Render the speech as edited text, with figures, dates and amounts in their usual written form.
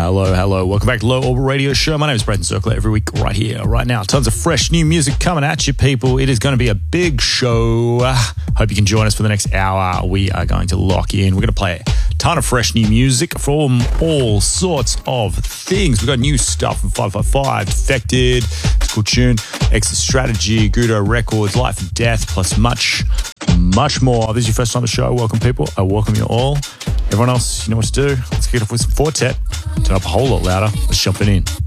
Hello. Welcome back to Low Orbit Radio Show. My name is Braden Circler. Every week, right here, right now. Tons of fresh new music coming at you, people. It is going to be a big show. Hope you can join us for the next hour. We are going to lock in. We're going to play a ton of fresh new music from all sorts of things. We've got new stuff from 555, Defected, it's a cool tune, Exit Strategy, Gudo Records, Life and Death, plus much more. If this is your first time on the show, welcome, people. I welcome you all. Everyone else, you know what to do. Let's get off with some Fortet. Turn up a whole lot louder. Let's jump in.